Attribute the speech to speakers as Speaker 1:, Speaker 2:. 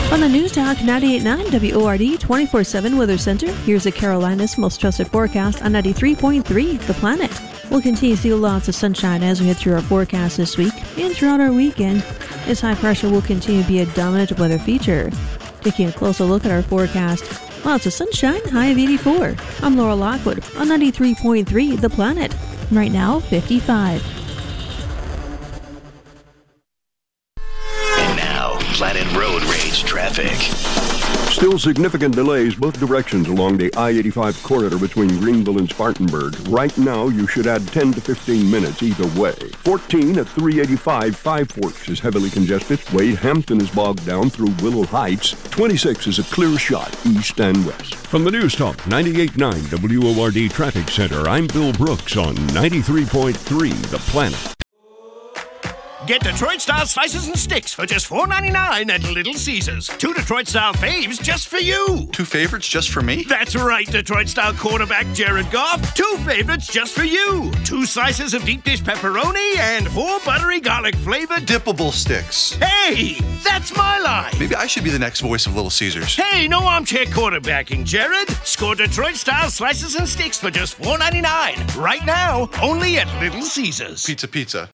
Speaker 1: On the News Talk 98.9 WORD 24/7 Weather Center, here's the Carolinas' most trusted forecast on 93.3 The Planet. We'll continue to see lots of sunshine as we head through our forecast this week and throughout our weekend. This high pressure will continue to be a dominant weather feature. Taking a closer look at our forecast, lots of sunshine, high of 84. I'm Laura Lockwood on 93.3 The Planet. Right now, 55.
Speaker 2: And now, Planet Road Rage traffic.
Speaker 3: Still significant delays both directions along the I-85 corridor between Greenville and Spartanburg. Right now, you should add 10 to 15 minutes either way. 14 at 385 Five Forks is heavily congested. Wade Hampton is bogged down through Willow Heights. 26 is a clear shot east and west. From the News Talk 98.9 WORD Traffic Center, I'm Bill Brooks on 93.3 The Planet.
Speaker 4: Get Detroit-style slices and sticks for just $4.99 at Little Caesars. 2 Detroit-style faves just for you.
Speaker 5: 2 favorites just for me?
Speaker 4: That's right, Detroit-style quarterback Jared Goff. 2 favorites just for you. 2 slices of deep dish pepperoni and 4 buttery garlic-flavored
Speaker 5: dippable sticks.
Speaker 4: Hey, that's my line.
Speaker 5: Maybe I should be the next voice of Little Caesars.
Speaker 4: Hey, no armchair quarterbacking, Jared. Score Detroit-style slices and sticks for just $4.99. Right now, only at Little Caesars.
Speaker 5: Pizza.